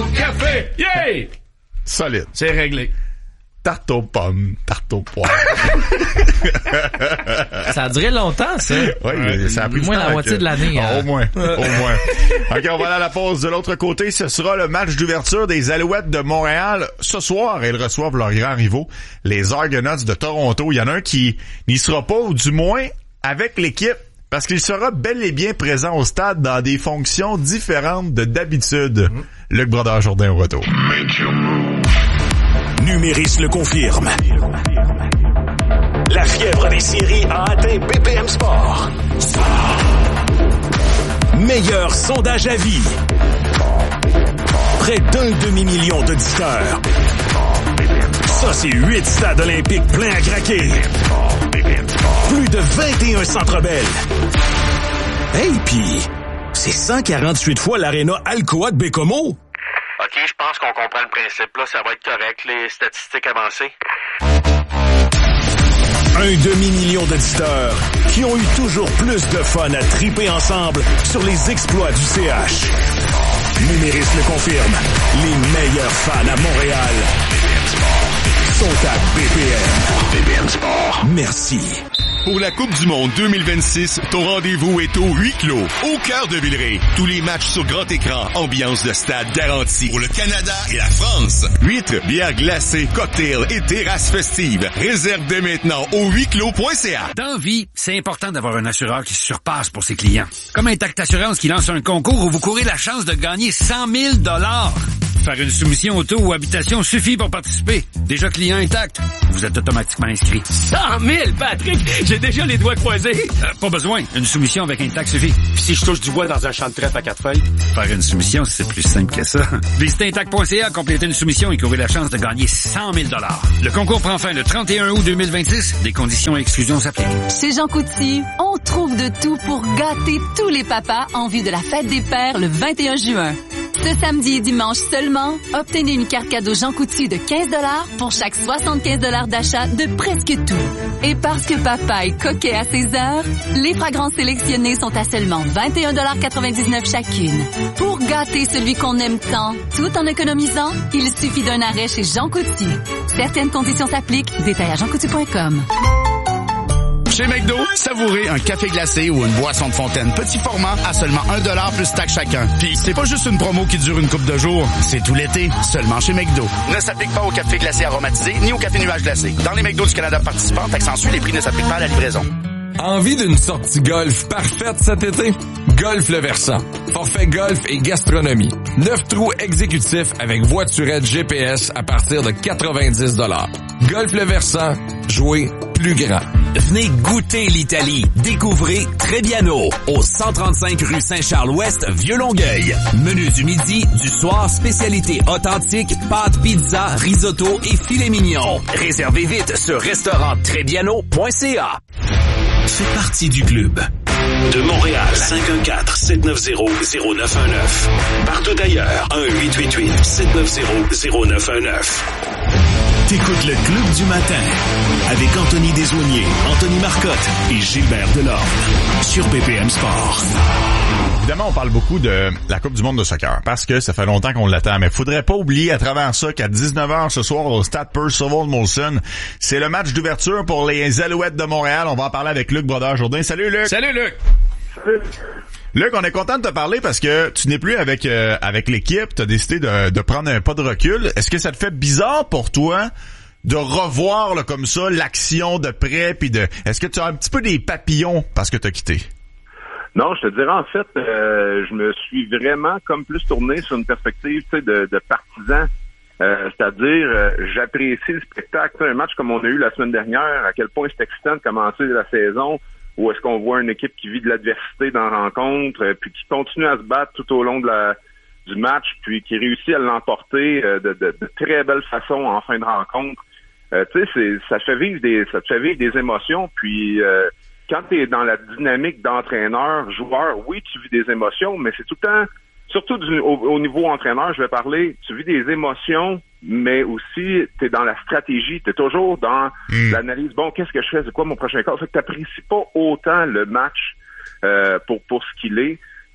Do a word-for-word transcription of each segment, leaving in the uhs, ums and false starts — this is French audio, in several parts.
café, yeah! Solide. C'est réglé. Tarte aux pommes, tarte aux poires. Ça a duré longtemps, ça. Oui, euh, ça a pris au moins la moitié que... de l'année. Ah, hein. au moins, au moins. OK, on va aller à la pause. De l'autre côté, ce sera le match d'ouverture des Alouettes de Montréal. Ce soir, ils reçoivent leurs grands rivaux, les Argonauts de Toronto. Il y en a un qui n'y sera pas, ou du moins avec l'équipe, parce qu'il sera bel et bien présent au stade dans des fonctions différentes de d'habitude. Mm-hmm. Luc Brodeur-Jourdain au retour. Numéris le confirme. La fièvre des séries a atteint B P M Sport. Meilleur sondage à vie. Près d'un demi-million d'auditeurs. Ça, c'est huit stades olympiques pleins à craquer. Plus de vingt et un centres belles. Hey, pis, c'est cent quarante-huit fois l'aréna Alcoa de Bécomo. OK, je pense qu'on comprend le principe. Là, ça va être correct, les statistiques avancées. Un demi-million d'auditeurs qui ont eu toujours plus de fun à triper ensemble sur les exploits du C H. Numéris le confirme. Les meilleurs fans à Montréal sont à B P M. B P M Sport. Merci. Pour la Coupe du Monde deux mille vingt-six, ton rendez-vous est au huis clos, au cœur de Villeray. Tous les matchs sur grand écran, ambiance de stade garantie. Pour le Canada et la France. Huîtres, bières glacées, cocktails et terrasses festives. Réserve dès maintenant au huis clos point c a. Dans vie, c'est important d'avoir un assureur qui se surpasse pour ses clients. Comme Intact Assurance qui lance un concours où vous courez la chance de gagner cent mille dollars. Faire une soumission auto ou habitation suffit pour participer. Déjà client Intact, vous êtes automatiquement inscrit. cent mille, Patrick! J'ai déjà les doigts croisés. Euh, pas besoin. Une soumission avec Intact suffit. Puis si je touche du bois dans un champ de trèfle à quatre feuilles? Faire une soumission, c'est plus simple que ça. Visitez Intact point c a, complétez une soumission et courez la chance de gagner cent mille dollars. Le concours prend fin le trente et un août deux mille vingt-six. Des conditions et exclusions s'appliquent. Chez Jean Coutu, on trouve de tout pour gâter tous les papas en vue de la fête des pères le vingt et un juin. Ce samedi et dimanche seulement, obtenez une carte cadeau Jean Coutu de quinze dollars pour chaque soixante-quinze dollars d'achat de presque tout. Et parce que papa est coquet à ses heures, les fragrances sélectionnées sont à seulement vingt et un virgule quatre-vingt-dix-neuf chacune. Pour gâter celui qu'on aime tant, tout en économisant, il suffit d'un arrêt chez Jean Coutu. Certaines conditions s'appliquent. Détail à jean coutu point com. Chez McDo, savourez un café glacé ou une boisson de fontaine petit format à seulement un dollar plus taxe chacun. Puis c'est pas juste une promo qui dure une couple de jours, c'est tout l'été, seulement chez McDo. Ne s'applique pas au café glacé aromatisé ni au café nuage glacé. Dans les McDo du Canada participants, taxe ensuite, les prix ne s'appliquent pas à la livraison. Envie d'une sortie golf parfaite cet été? Golf Le Versant. Forfait golf et gastronomie. Neuf trous exécutifs avec voiturette G P S à partir de quatre-vingt-dix dollars. Golf Le Versant. Jouez plus grand. Venez goûter l'Italie. Découvrez Trebbiano au cent trente-cinq rue Saint-Charles-Ouest, Vieux-Longueuil. Menu du midi, du soir, spécialité authentique, pâtes, pizza, risotto et filet mignon. Réservez vite sur restaurant trebbiano point c a. Faites partie du club. De Montréal, cinq un quatre, sept neuf zéro, zéro neuf un neuf. Partout ailleurs, un huit huit huit, sept neuf zéro, zéro neuf un neuf. T'écoutes le Club du matin avec Anthony Desaulniers, Anthony Marcotte et Gilbert Delorme sur B P M Sport. Évidemment, on parle beaucoup de la Coupe du monde de soccer parce que ça fait longtemps qu'on l'attend, mais faudrait pas oublier à travers ça qu'à dix-neuf heures ce soir au stade Percival Molson, c'est le match d'ouverture pour les Alouettes de Montréal. On va en parler avec Luc Brodeur-Jourdain. Salut Luc! Salut Luc! Salut! Luc, on est content de te parler parce que tu n'es plus avec euh, avec l'équipe, tu as décidé de, de prendre un pas de recul. Est-ce que ça te fait bizarre pour toi de revoir là, comme ça l'action de près, puis de est-ce que tu as un petit peu des papillons parce que tu as quitté? Non, je te dirais en fait, euh, je me suis vraiment comme plus tourné sur une perspective tu sais, de, de partisan. Euh, c'est-à-dire, euh, j'apprécie le spectacle. Un match comme on a eu la semaine dernière, à quel point c'est excitant de commencer la saison, où est-ce qu'on voit une équipe qui vit de l'adversité dans la rencontre, euh, puis qui continue à se battre tout au long de la du match, puis qui réussit à l'emporter euh, de, de, de très belle façon en fin de rencontre. Euh, tu sais, c'est, ça te fait vivre des, ça te fait vivre des émotions, puis euh, quand tu es dans la dynamique d'entraîneur, joueur, oui, tu vis des émotions, mais c'est tout le temps, surtout du, au, au niveau entraîneur, je vais parler, tu vis des émotions, mais aussi tu es dans la stratégie, tu es toujours dans mmh. l'analyse, bon, qu'est-ce que je fais, c'est quoi mon prochain cas? Ça fait que tu n'apprécies pas autant le match euh, pour, pour ce qu'il est.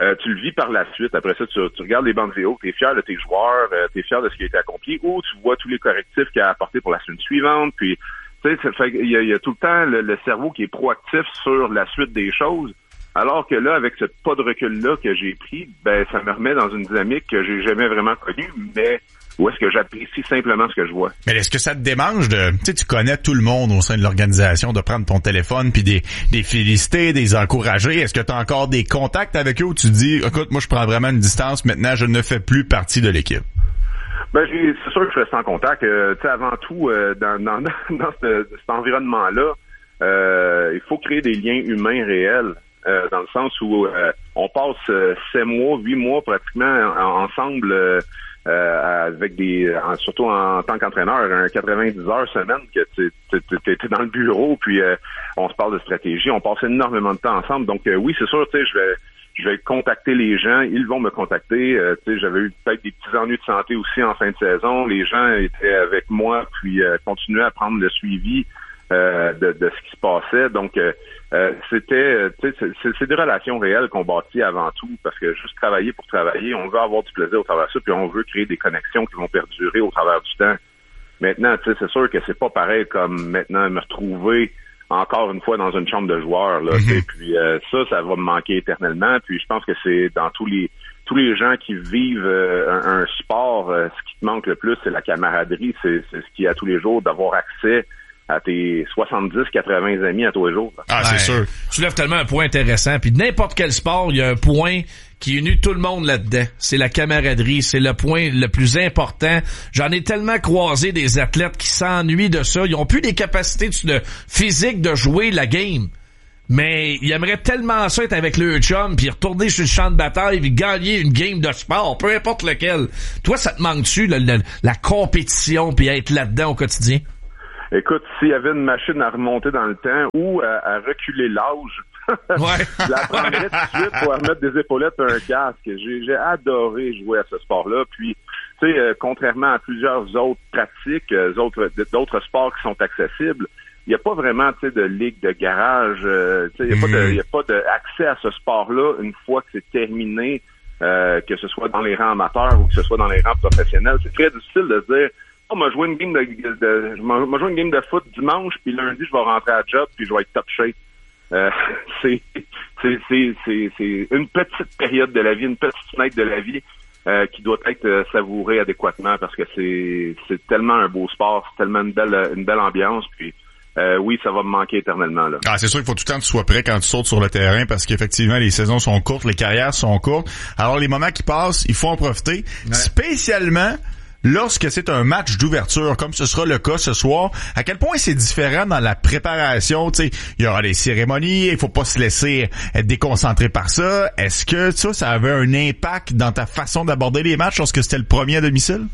Euh, tu le vis par la suite. Après ça, tu, tu regardes les bandes vidéo, tu es fier de tes joueurs, euh, tu es fier de ce qui a été accompli, ou tu vois tous les correctifs qu'il a apportés pour la semaine suivante. Puis, tu sais, ça fait il y a, il y a tout le temps le, le cerveau qui est proactif sur la suite des choses. Alors que là, avec ce pas de recul-là que j'ai pris, ben ça me remet dans une dynamique que j'ai jamais vraiment connue, mais où est-ce que j'apprécie simplement ce que je vois. Mais est-ce que ça te démange de, tu sais, tu connais tout le monde au sein de l'organisation, de prendre ton téléphone puis des, des féliciter, des encourager. Est-ce que tu as encore des contacts avec eux où tu dis, écoute, moi je prends vraiment une distance, maintenant je ne fais plus partie de l'équipe? Ben, j'ai, c'est sûr que je reste en contact. Euh, tu sais, avant tout, euh, dans, dans, dans ce, cet environnement-là, euh, il faut créer des liens humains réels. Euh, dans le sens où euh, on passe euh, sept mois, huit mois pratiquement en, ensemble euh, euh, avec des, en, surtout en, en tant qu'entraîneur, un quatre-vingt-dix heures semaine que tu es dans le bureau, puis euh, on se parle de stratégie, on passe énormément de temps ensemble. Donc euh, oui, c'est sûr, tu sais, je vais je vais contacter les gens, ils vont me contacter. Euh, tu sais, j'avais eu peut-être des petits ennuis de santé aussi en fin de saison. Les gens étaient avec moi, puis euh, continuaient à prendre le suivi Euh, de, de ce qui se passait. Donc, euh, euh, c'était, tu sais, c'est, c'est des relations réelles qu'on bâtit avant tout, parce que juste travailler pour travailler, on veut avoir du plaisir au travers de ça, puis on veut créer des connexions qui vont perdurer au travers du temps. Maintenant, tu sais, c'est sûr que c'est pas pareil comme maintenant me retrouver encore une fois dans une chambre de joueurs, là. Mm-hmm. Puis euh, ça, ça va me manquer éternellement. Puis je pense que c'est dans tous les tous les gens qui vivent euh, un, un sport, euh, ce qui te manque le plus, c'est la camaraderie, c'est, c'est ce qui est à tous les jours, d'avoir accès à tes soixante-dix quatre-vingts amis à tous les jours. Ah, c'est ouais. sûr. Tu lèves tellement un point intéressant. Puis n'importe quel sport, il y a un point qui unit tout le monde là-dedans. C'est la camaraderie. C'est le point le plus important. J'en ai tellement croisé des athlètes qui s'ennuient de ça. Ils ont plus des capacités de physique de jouer la game. Mais ils aimeraient tellement ça être avec le chum, puis retourner sur le champ de bataille, puis gagner une game de sport, peu importe lequel. Toi, ça te manque-tu, la, la, la compétition, puis être là-dedans au quotidien? Écoute, s'il y avait une machine à remonter dans le temps ou à, à reculer l'âge, ouais. je la prendrais tout de suite pour remettre des épaulettes et un casque. J'ai, j'ai adoré jouer à ce sport-là. Puis, tu sais, euh, contrairement à plusieurs autres pratiques, euh, autres, d'autres sports qui sont accessibles, il n'y a pas vraiment, tu sais, de ligue de garage. Euh, tu sais, il n'y a, mmh. a pas d'accès à ce sport-là une fois que c'est terminé, euh, que ce soit dans les rangs amateurs ou que ce soit dans les rangs professionnels. C'est très difficile de dire. On m'a joué une game de, de, de m'a joué une game de foot dimanche, puis lundi je vais rentrer à job, puis je vais être top shape. Euh, c'est, c'est, c'est, c'est, c'est une petite période de la vie, une petite fenêtre de la vie euh, qui doit être euh, savourée adéquatement parce que c'est, c'est tellement un beau sport, c'est tellement une belle, une belle ambiance, puis euh, oui, ça va me manquer éternellement là. Ah, c'est sûr qu'il faut tout le temps que tu sois prêt quand tu sautes sur le terrain parce qu'effectivement les saisons sont courtes, les carrières sont courtes. Alors les moments qui passent, il faut en profiter, ouais. Spécialement lorsque c'est un match d'ouverture, comme ce sera le cas ce soir. À quel point c'est différent dans la préparation, tu sais, il y aura des cérémonies, il faut pas se laisser être déconcentré par ça. Est-ce que ça, ça avait un impact dans ta façon d'aborder les matchs lorsque c'était le premier à domicile?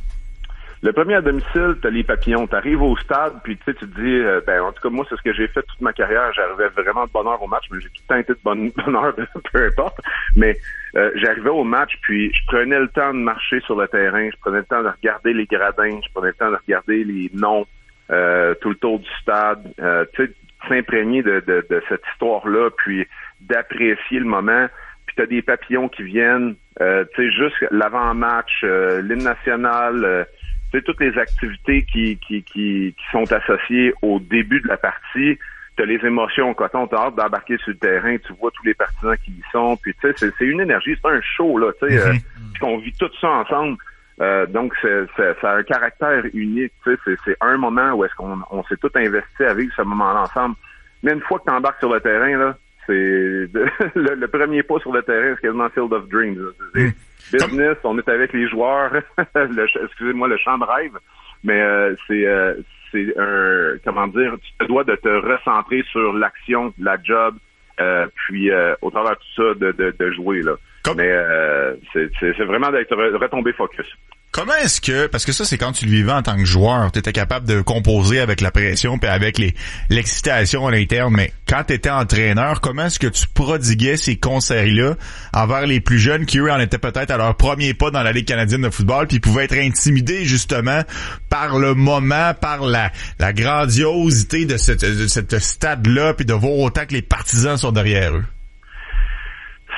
Le premier à domicile, t'as les papillons. T'arrives au stade, puis tu sais, tu te dis, euh, ben en tout cas, moi, c'est ce que j'ai fait toute ma carrière. J'arrivais vraiment de bonne heure au match, mais j'ai tout le temps été de bonne, bonne heure, peu importe. Mais euh, j'arrivais au match, puis je prenais le temps de marcher sur le terrain, je prenais le temps de regarder les gradins, je prenais le temps de regarder les noms, euh, tout le tour du stade, euh, tu sais, s'imprégner de, de, de cette histoire-là, puis d'apprécier le moment. Puis t'as des papillons qui viennent, euh, tu sais, juste l'avant-match, euh, l'hymne national, euh, tu sais, toutes les activités qui, qui, qui, qui sont associées au début de la partie. T'as les émotions, quand on t'a hâte d'embarquer sur le terrain, tu vois tous les partisans qui y sont, puis tu sais, c'est, c'est une énergie, c'est un show, là, tu sais, mm-hmm. euh, on vit tout ça ensemble. Euh, donc, c'est, c'est, ça a un caractère unique, tu sais, c'est, c'est un moment où est-ce qu'on on s'est tout investi à vivre ce moment-là ensemble. Mais une fois que t'embarques sur le terrain, là, c'est de, le, le premier pas sur le terrain, c'est quasiment Field of Dreams. C'est mm. business, on est avec les joueurs, le, excusez-moi, le champ de rêve, mais euh, c'est euh, c'est un, comment dire, tu te dois de te recentrer sur l'action, la job, euh, puis euh, au travers de tout ça, de, de, de jouer, là. Comme... Mais euh, c'est, c'est, c'est vraiment d'être retombé focus. Comment est-ce que, parce que ça c'est quand tu le vivais en tant que joueur, tu étais capable de composer avec la pression puis avec les l'excitation à l'interne, mais quand tu étais entraîneur, comment est-ce que tu prodiguais ces conseils-là envers les plus jeunes qui eux en étaient peut-être à leur premier pas dans la Ligue canadienne de football puis pouvaient être intimidés justement par le moment, par la la grandiosité de cette de cette stade-là puis de voir autant que les partisans sont derrière eux?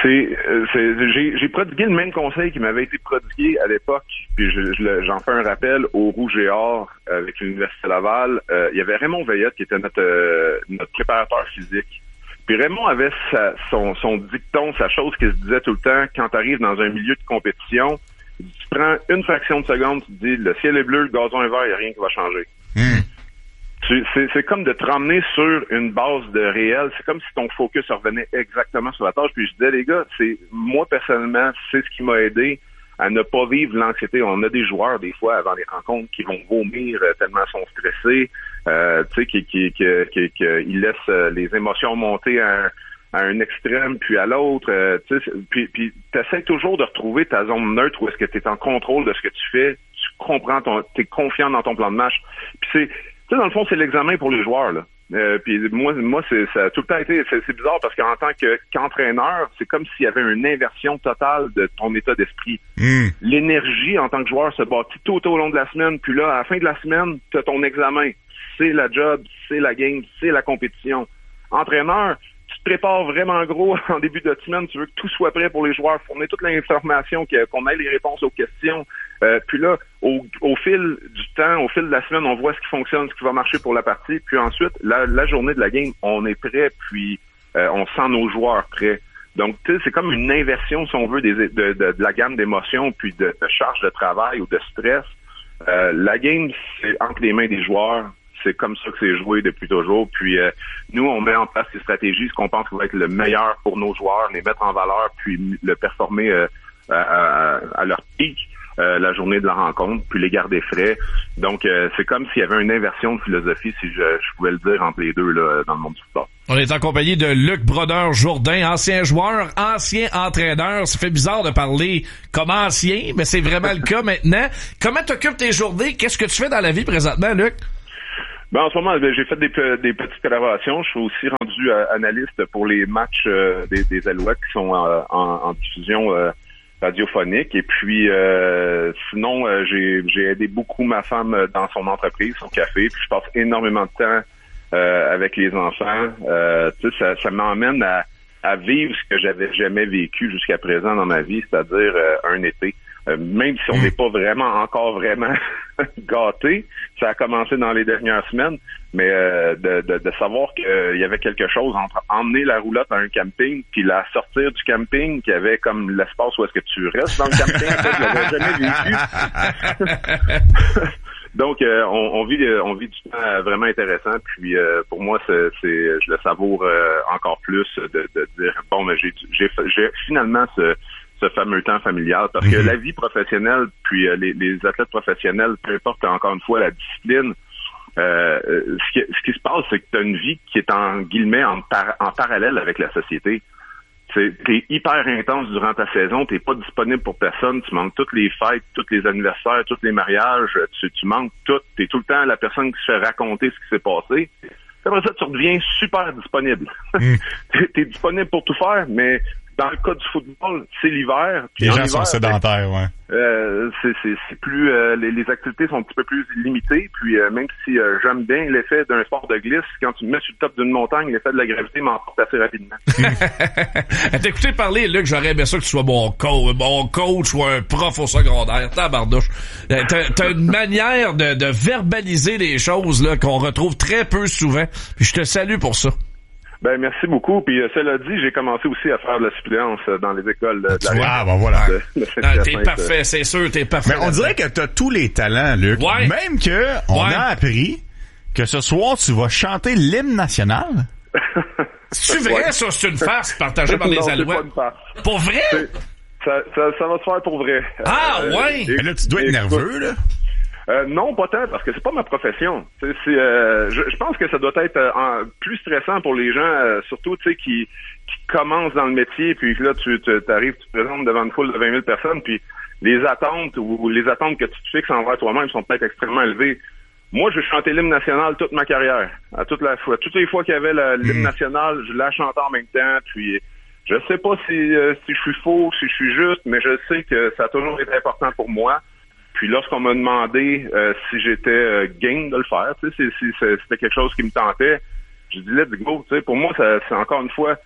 C'est, c'est j'ai, j'ai prodigué le même conseil qui m'avait été prodigué à l'époque, puis je, je, j'en fais un rappel au Rouge et Or avec l'Université Laval. Euh, il y avait Raymond Veillette qui était notre, euh, notre préparateur physique. Puis Raymond avait sa, son, son dicton, sa chose qui se disait tout le temps, quand tu arrives dans un milieu de compétition, tu prends une fraction de seconde, tu te dis, le ciel est bleu, le gazon est vert, il n'y a rien qui va changer. Mm. Tu, c'est, c'est comme de te ramener sur une base de réel. C'est comme si ton focus revenait exactement sur la tâche. Puis je disais, les gars, c'est moi personnellement, c'est ce qui m'a aidé à ne pas vivre l'anxiété. On a des joueurs, des fois, avant les rencontres, qui vont vomir euh, tellement ils sont stressés, euh, tu sais, qui, qui, qui, qui, qui ils laissent euh, les émotions monter à un, à un extrême puis à l'autre. Euh, tu sais, puis, puis t'essaies toujours de retrouver ta zone neutre où est-ce que tu es en contrôle de ce que tu fais. Tu comprends, ton, t'es confiant dans ton plan de match. Puis c'est Tu sais, dans le fond, c'est l'examen pour les joueurs, là. Euh, puis moi, moi, c'est, ça a tout le temps été, c'est, c'est bizarre parce qu'en tant que, qu'entraîneur, c'est comme s'il y avait une inversion totale de ton état d'esprit. Mm. L'énergie en tant que joueur se bâtit tout au long de la semaine, puis là, à la fin de la semaine, t'as ton examen. C'est la job, c'est la game, c'est la compétition. Entraîneur, tu te prépares vraiment gros en début de semaine, tu veux que tout soit prêt pour les joueurs, fournir toute l'information, qu'on ait les réponses aux questions. Euh, puis là, au, au fil du temps, au fil de la semaine, on voit ce qui fonctionne, ce qui va marcher pour la partie. Puis ensuite, la, la journée de la game, on est prêt, puis euh, on sent nos joueurs prêts. Donc, tu sais, c'est comme une inversion, si on veut, des, de, de, de la gamme d'émotions, puis de, de charge de travail ou de stress. Euh, la game, c'est entre les mains des joueurs. C'est comme ça que c'est joué depuis toujours. Puis euh, nous, on met en place des stratégies, ce qu'on pense qui va être le meilleur pour nos joueurs, les mettre en valeur, puis le performer euh, à, à, à leur pic euh, la journée de la rencontre, puis les garder frais. Donc, euh, c'est comme s'il y avait une inversion de philosophie, si je, je pouvais le dire, entre les deux là, dans le monde du sport. On est en compagnie de Luc Brodeur-Jourdain, ancien joueur, ancien entraîneur. Ça fait bizarre de parler comme ancien, mais c'est vraiment le cas maintenant. Comment t'occupes tes journées? Qu'est-ce que tu fais dans la vie présentement, Luc? Ben, en ce moment, j'ai fait des, des petites collaborations. Je suis aussi rendu euh, analyste pour les matchs euh, des, des Alouettes qui sont euh, en, en diffusion euh, radiophonique. Et puis, euh, sinon, euh, j'ai, j'ai aidé beaucoup ma femme dans son entreprise, son café. Puis, je passe énormément de temps euh, avec les enfants. Euh, tu sais, ça, ça m'emmène à, à vivre ce que j'avais jamais vécu jusqu'à présent dans ma vie, c'est-à-dire euh, un été. Euh, même si on n'est pas vraiment encore vraiment gâté, ça a commencé dans les dernières semaines, mais euh, de, de, de savoir qu'il euh, y avait quelque chose entre emmener la roulotte à un camping puis la sortir du camping, qu'il y avait comme l'espace où est-ce que tu restes dans le camping, ça, je l'avais jamais vécu. Donc euh, on, on vit on vit du temps vraiment intéressant, puis euh, pour moi c'est, c'est je le savoure euh, encore plus de, de dire bon mais j'ai j'ai j'ai finalement ce ce fameux temps familial, parce que mm-hmm. la vie professionnelle, puis euh, les, les athlètes professionnels, peu importe encore une fois la discipline, euh, ce, qui, ce qui se passe, c'est que tu as une vie qui est en guillemets en, par, en parallèle avec la société. Tu es hyper intense durant ta saison, t'es pas disponible pour personne, tu manques toutes les fêtes, tous les anniversaires, tous les mariages, tu, tu manques tout, t'es tout le temps la personne qui se fait raconter ce qui s'est passé. Après ça, tu redeviens super disponible. Mm. t'es, t'es disponible pour tout faire, mais dans le cas du football, c'est l'hiver. Les gens hiver, sont sédentaires, ouais. Euh, c'est, c'est, c'est plus, euh, les, les activités sont un petit peu plus limitées. Puis euh, même si euh, j'aime bien l'effet d'un sport de glisse, quand tu me mets sur le top d'une montagne, l'effet de la gravité m'emporte assez rapidement. T'as écouté parler, Luc, j'aurais aimé ça que tu sois mon coach, mon coach ou un prof au secondaire. Tabardouche. T'as, t'as une manière de, de verbaliser les choses là qu'on retrouve très peu souvent. Puis je te salue pour ça. Ben merci beaucoup. Puis euh, cela dit, j'ai commencé aussi à faire de la suppléance euh, dans les écoles euh, de la Ah ben voilà. De, de ah, t'es parfait, c'est sûr, t'es parfait. Mais on dirait que t'as tous les talents, Luc. Ouais. Même que on ouais. a appris que ce soir tu vas chanter l'hymne national. C'est vrai, ouais. Ça, c'est une farce partagée par les non, Alouettes. C'est pas une farce. Pour vrai? C'est, ça, ça, ça va se faire pour vrai. Ah euh, ouais. Et, Mais là tu dois être nerveux là. Euh, non, pas tant, parce que c'est pas ma profession. C'est, c'est, euh, je, je pense que ça doit être euh, en, plus stressant pour les gens, euh, surtout tu sais qui, qui commencent dans le métier, puis là tu t'arrives, tu te présentes devant une foule de vingt mille personnes, puis les attentes ou les attentes que tu te fixes envers toi-même sont peut-être extrêmement élevées. Moi, j'ai chanté l'hymne national toute ma carrière, à toute la fois, toutes les fois qu'il y avait la, l'hymne national, je la chantais en même temps, puis je sais pas si euh, si je suis faux, si je suis juste, mais je sais que ça a toujours été important pour moi. Puis lorsqu'on m'a demandé euh, si j'étais euh, game de le faire, tu sais, c'est, c'est, c'était quelque chose qui me tentait, j'ai dit let's go. Tu sais, pour moi, ça, c'est encore une fois,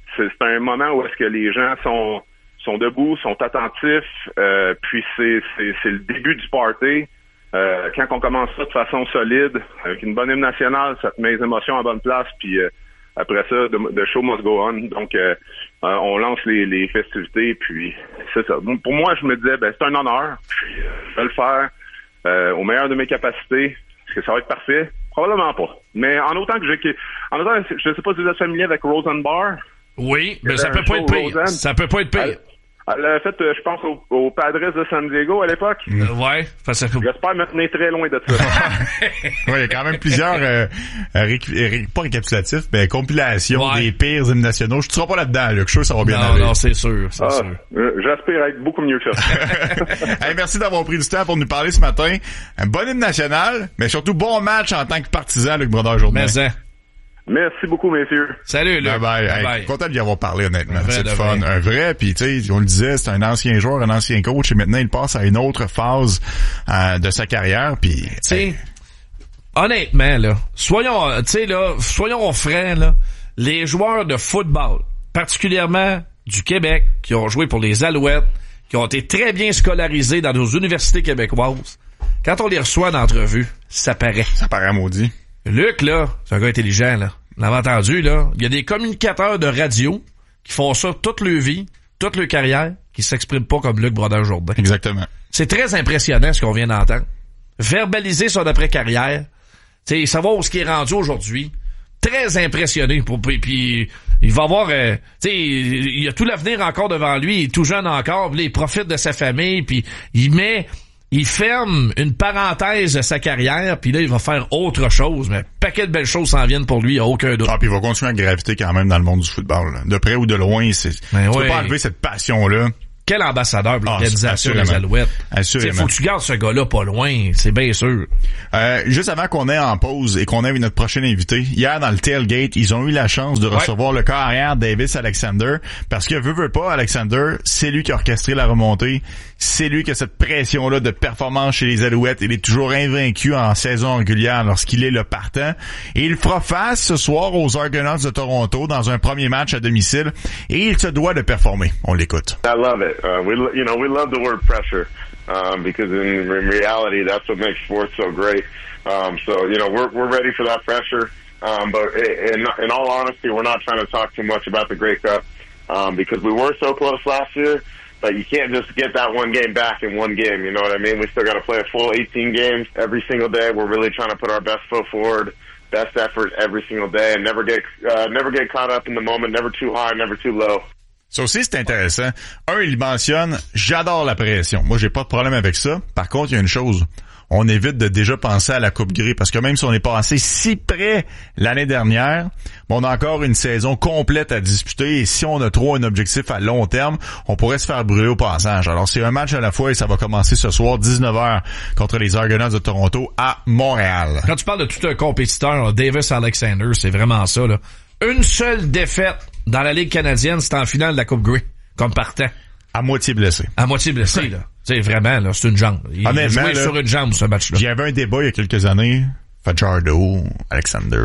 c'est, c'est un moment où est-ce que les gens sont sont debout, sont attentifs, euh, puis c'est, c'est c'est le début du party. Euh, quand on commence ça de façon solide, avec une bonne hymne nationale, ça te met les émotions à bonne place, puis euh, après ça, the show must go on. Donc, euh, euh, on lance les, les festivités, puis c'est ça. Pour moi, je me disais, ben c'est un honneur, puis euh, je vais le faire euh, au meilleur de mes capacités. Est-ce que ça va être parfait? Probablement pas. Mais en autant que j'ai... En autant, je ne sais pas si vous êtes familier avec Roseanne Barr. Oui, mais ça peut pas être pire. Roseanne. Ça peut pas être pire. Elle, elle a fait, je pense, au, au Padres de San Diego à l'époque. Mm. Euh, ouais. Ça fait... J'espère me tenir très loin de ça. Oui, il y a quand même plusieurs, euh, récu- ré- pas récapitulatifs, mais compilations ouais. des pires hymnes nationaux. Je ne serai pas là-dedans, là. Je suis sûr que ça va bien non, aller. Non, c'est sûr, c'est ah, sûr. Euh, j'aspire à être beaucoup mieux que ça. Hey, merci d'avoir pris du temps pour nous parler ce matin. Un bon hymne national, mais surtout bon match en tant que partisan, Luc Brodeur Jourdain. Mais hein. Merci beaucoup, messieurs. Salut, Luc. Bye bye. bye, hey, bye. Content d'y avoir parlé, honnêtement. Un c'est vrai, le fun. vrai. Un vrai, puis tu sais, on le disait, c'est un ancien joueur, un ancien coach, et maintenant, il passe à une autre phase euh, de sa carrière, puis... Tu sais, honnêtement, là, soyons, tu sais, là, soyons francs, là, les joueurs de football, particulièrement du Québec, qui ont joué pour les Alouettes, qui ont été très bien scolarisés dans nos universités québécoises, quand on les reçoit d'entrevue, ça paraît. Ça paraît maudit. Luc, là, c'est un gars intelligent, là. On l'avait entendu, là. Il y a des communicateurs de radio qui font ça toute leur vie, toute leur carrière, qui s'expriment pas comme Luc Brodeur Jourdain. Exactement. C'est très impressionnant ce qu'on vient d'entendre. Verbaliser son après-carrière, tu sais, savoir où ce qui est rendu aujourd'hui. Très impressionné. Pour, puis, puis il va avoir, euh, tu sais, il a tout l'avenir encore devant lui. Il est tout jeune encore. Puis il profite de sa famille. Puis il met... Il ferme une parenthèse de sa carrière, puis là, il va faire autre chose. Mais paquet de belles choses s'en viennent pour lui, il n'y a aucun doute. Ah, puis il va continuer à graviter quand même dans le monde du football. Là. De près ou de loin, c'est, ben tu oui. peux pas enlever cette passion-là. Quel ambassadeur de l'organisation ah, des Alouettes. Assurément. Il faut que tu gardes ce gars-là pas loin, c'est bien sûr. Euh, juste avant qu'on ait en pause et qu'on ait notre prochain invité, hier dans le tailgate, ils ont eu la chance de ouais. recevoir le corps arrière Davis Alexander, parce que veut, veut pas, Alexander, c'est lui qui a orchestré la remontée, c'est lui qui a cette pression-là de performance chez les Alouettes. Il est toujours invaincu en saison régulière lorsqu'il est le partant. Et il fera face ce soir aux Argonauts de Toronto dans un premier match à domicile, et il se doit de performer. On l'écoute. I love it. Uh, we, you know, we love the word pressure, um, because in, in reality, that's what makes sports so great. Um, so, you know, we're, we're ready for that pressure. Um, but in, in all honesty, we're not trying to talk too much about the Grey Cup, um, because we were so close last year, but you can't just get that one game back in one game. You know what I mean? We still got to play a full eighteen games every single day. We're really trying to put our best foot forward, best effort every single day, and never get, uh, never get caught up in the moment, never too high, never too low. Ça aussi, c'est intéressant. Un, il mentionne « J'adore la pression ». Moi, j'ai pas de problème avec ça. Par contre, il y a une chose. On évite de déjà penser à la Coupe Grey, parce que même si on est passé si près l'année dernière, on a encore une saison complète à disputer, et si on a trop un objectif à long terme, on pourrait se faire brûler au passage. Alors, c'est un match à la fois et ça va commencer ce soir, dix-neuf heures, contre les Argonauts de Toronto à Montréal. Quand tu parles de tout un compétiteur, Davis Alexander, c'est vraiment ça, là. Une seule défaite dans la Ligue canadienne, c'est en finale de la Coupe Grey, comme partant. À moitié blessé. À moitié blessé, là. Tu sais, vraiment, là, c'est une jambe. Il a joué là, sur une jambe, ce match-là. Il y avait un débat il y a quelques années. Fajardo, Alexander,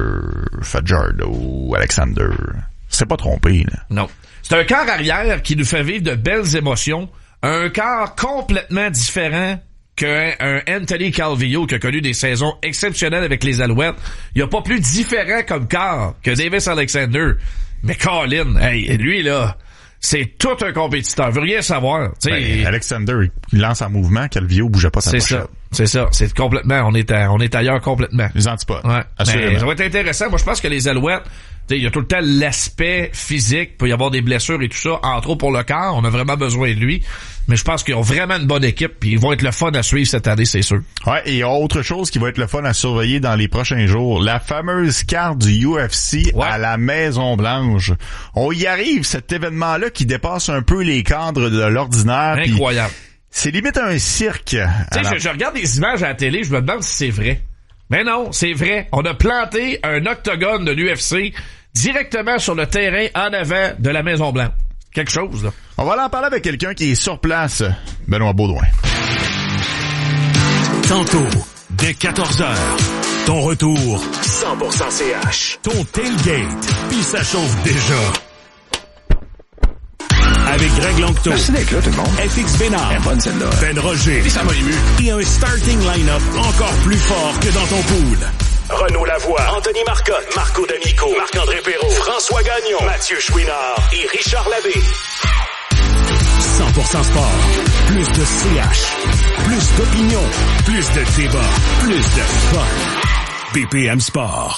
Fajardo, Alexander. C'est pas trompé, là. Non. C'est un quart arrière qui nous fait vivre de belles émotions. Un quart complètement différent qu'un un Anthony Calvillo qui a connu des saisons exceptionnelles avec les Alouettes. Il n'y a pas plus différent comme quart que Davis Alexander. Mais Colin, hey, lui, là, c'est tout un compétiteur. Il veut rien savoir. Ben, Alexander, il lance en mouvement. Calvillo bougeait pas sa C'est pochette. ça. C'est ça. C'est complètement, on est à, on est ailleurs complètement. Les antipodes. Ouais. Assurément. Mais ça va être intéressant. Moi, je pense que les Alouettes, il y a tout le temps l'aspect physique, il peut y avoir des blessures et tout ça, entre autres pour le corps, on a vraiment besoin de lui. Mais je pense qu'ils ont vraiment une bonne équipe, puis ils vont être le fun à suivre cette année, c'est sûr. Ouais, et autre chose qui va être le fun à surveiller dans les prochains jours, la fameuse carte du U F C ouais. à la Maison Blanche. On y arrive, cet événement-là qui dépasse un peu les cadres de l'ordinaire. Incroyable. C'est limite un cirque. Tu sais, la... je, je regarde des images à la télé, je me demande si c'est vrai. Mais non, c'est vrai. On a planté un octogone de l'U F C directement sur le terrain en avant de la Maison Blanche. Quelque chose, là. On va aller en parler avec quelqu'un qui est sur place, Benoît Baudouin. Tantôt, dès quatorze heures, ton retour cent pour cent C H. Ton tailgate, puis ça chauffe déjà. Greg Longto. Merci d'être là, tout le monde. F X Bénard. Elle est bonne, celle-là. Ben Roger. Puis ça m'a ému. Et un starting line-up encore plus fort que dans ton pool. Renaud Lavoie, Anthony Marcotte, Marco D'Amico, Marc-André Perrault, François Gagnon, Mathieu Chouinard et Richard Labbé. cent pour cent sport. Plus de C H. Plus d'opinion. Plus de débat. Plus de fun. B P M Sport.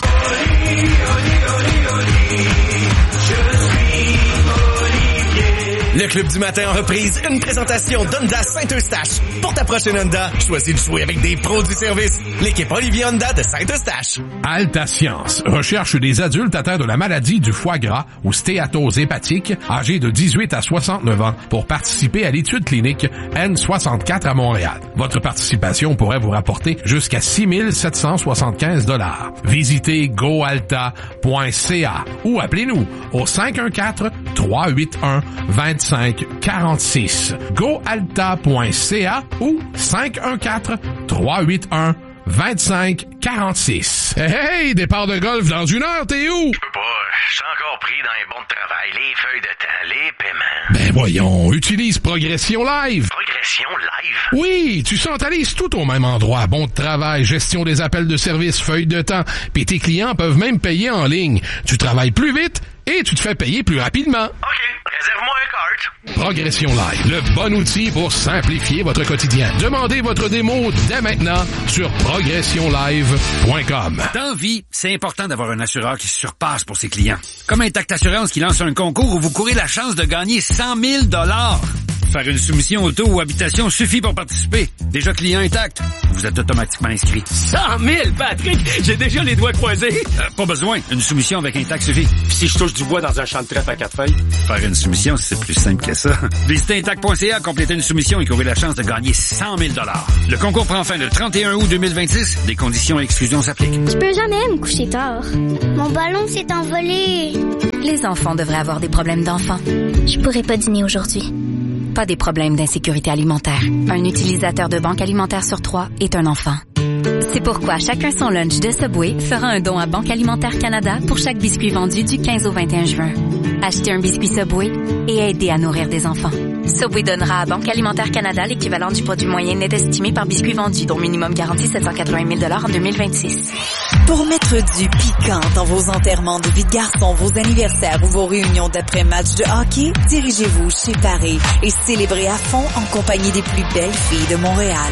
Le Club du matin en reprise, une présentation d'Honda Saint-Eustache. Pour ta prochaine Honda, choisis de jouer avec des pros du service. L'équipe Olivier Honda de Saint-Eustache. Alta Science recherche des adultes atteints de la maladie du foie gras ou stéatose hépatique, âgés de dix-huit à soixante-neuf ans, pour participer à l'étude clinique N soixante-quatre à Montréal. Votre participation pourrait vous rapporter jusqu'à six mille sept cent soixante-quinze dollars. Visitez goalta point c a ou appelez-nous au cinq un quatre, trois huit un, deux cinq quatre six. goalta point c a ou cinq un quatre, trois huit un, deux cinq quatre six. Hey, hey, départ de golf dans une heure, t'es où? Je peux pas, je suis encore pris dans les bons de travail, les feuilles de temps, les paiements. Ben voyons, utilise Progression Live. Progression Live? Oui, tu centralises tout au même endroit. Bon de travail, gestion des appels de service, feuilles de temps, puis tes clients peuvent même payer en ligne. Tu travailles plus vite et tu te fais payer plus rapidement. OK, réserve-moi un cart. Progression Live, le bon outil pour simplifier votre quotidien. Demandez votre démo dès maintenant sur progression live point com. Dans vie, c'est important d'avoir un assureur qui se surpasse pour ses clients. Comme Intact Assurance qui lance un concours où vous courez la chance de gagner cent mille dollars. Faire une soumission auto ou habitation suffit pour participer. Déjà client Intact, vous êtes automatiquement inscrit. cent mille, Patrick! J'ai déjà les doigts croisés. Euh, pas besoin. Une soumission avec Intact suffit. Puis si je touche du bois dans un champ de trèfle à quatre feuilles? Faire une soumission, c'est plus simple que ça. Visitez intact point c a, complétez une soumission et courez la chance de gagner cent mille dollars. Le concours prend fin le trente et un août deux mille vingt-six. Des conditions et exclusions s'appliquent. Je peux jamais me coucher tard. Mon ballon s'est envolé. Les enfants devraient avoir des problèmes d'enfants. Je pourrais pas dîner aujourd'hui. Pas des problèmes d'insécurité alimentaire. Un utilisateur de banque alimentaire sur trois est un enfant. C'est pourquoi Chacun son lunch de Subway fera un don à Banque Alimentaire Canada pour chaque biscuit vendu du quinze au vingt et un juin. Achetez un biscuit Subway et aidez à nourrir des enfants. Subway donnera à Banque Alimentaire Canada l'équivalent du produit moyen net estimé par biscuit vendu, dont minimum garanti sept cent quatre-vingt mille dollars en deux mille vingt-six. Pour mettre du piquant dans vos enterrements de vie de garçon, vos anniversaires ou vos réunions d'après-match de hockey, dirigez-vous chez Paris et célébrez à fond en compagnie des plus belles filles de Montréal.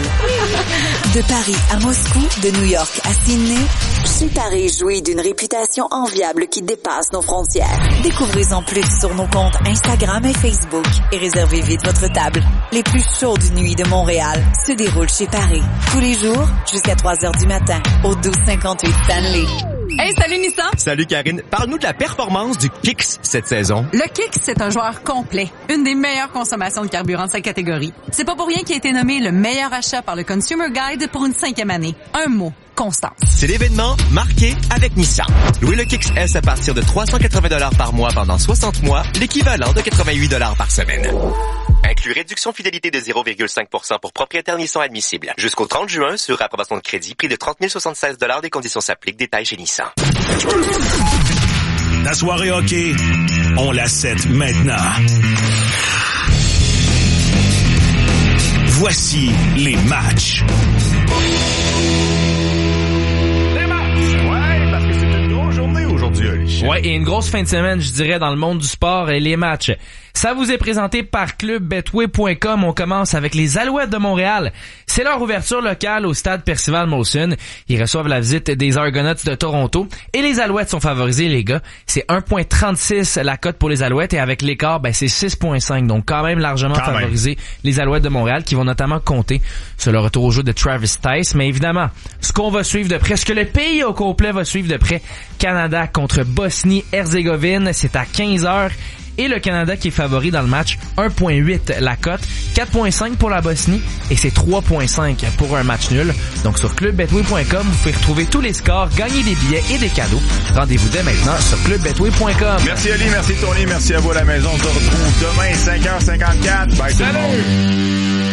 De Paris à Moscou, de New York à Sydney, chez Paris jouit d'une réputation enviable qui dépasse nos frontières. Découvrez-en plus sur nos comptes Instagram et Facebook et réservez vite votre table. Les plus chaudes nuits de Montréal se déroulent chez Paris. Tous les jours, jusqu'à trois heures du matin, au douze cinquante-huit Stanley. Hey, salut Nissan! Salut Karine. Parle-nous de la performance du Kicks cette saison. Le Kicks, c'est un joueur complet. Une des meilleures consommations de carburant de sa catégorie. C'est pas pour rien qu'il a été nommé le meilleur achat par le Consumer Guide pour une cinquième année. Un mot. Constance. C'est l'événement marqué avec Nissan. Louez le Kicks S à partir de trois cent quatre-vingts dollars par mois pendant soixante mois, l'équivalent de quatre-vingt-huit dollars par semaine. Inclut réduction fidélité de zéro virgule cinq pour cent pour propriétaires Nissan admissibles. Jusqu'au trente juin, sur approbation de crédit, prix de trente mille soixante-seize dollars, des conditions s'appliquent, détails chez Nissan. La soirée hockey, on la set maintenant. Voici les matchs. Ouais, et une grosse fin de semaine, je dirais, dans le monde du sport et les matchs. Ça vous est présenté par club betway point com. On commence avec les Alouettes de Montréal. C'est leur ouverture locale au stade Percival Molson. Ils reçoivent la visite des Argonauts de Toronto. Et les Alouettes sont favorisés, les gars. C'est un virgule trente-six la cote pour les Alouettes. Et avec l'écart, ben c'est six virgule cinq. Donc quand même largement quand favorisé même. Les Alouettes de Montréal, qui vont notamment compter sur le retour au jeu de Travis Tice. Mais évidemment, ce qu'on va suivre de près, ce que le pays au complet va suivre de près, Canada contre Bosnie-Herzégovine. C'est à quinze heures. Et le Canada qui est favori dans le match, un virgule huit la cote, quatre virgule cinq pour la Bosnie et c'est trois virgule cinq pour un match nul. Donc sur club betway point com, vous pouvez retrouver tous les scores, gagner des billets et des cadeaux. Rendez-vous dès maintenant sur club betway point com. Merci Ali, merci Tony, merci à vous à la maison. On se retrouve demain cinq heures cinquante-quatre. Bye tout le monde.